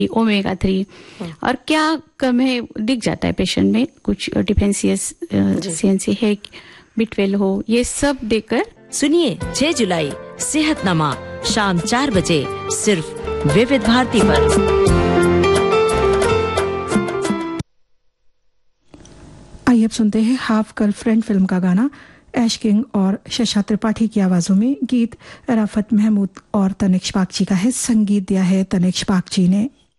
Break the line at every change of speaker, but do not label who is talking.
Omega 3 और क्या कम है दिख जाता है पेशेंट में, कुछ डिफेंशियंसी है, B12 हो, ये सब देकर।
सुनिए 6 जुलाई सेहतनामा शाम 4 बजे सिर्फ विविध भारती पर।
आइए अब सुनते हैं हाफ गर्लफ्रेंड फिल्म का गाना ऐश किंग और शशा त्रिपाठी की आवाजों में। गीत राफत महमूद और तनिष्क बागची का है, संगीत दिया है तनिष्क बागची ने।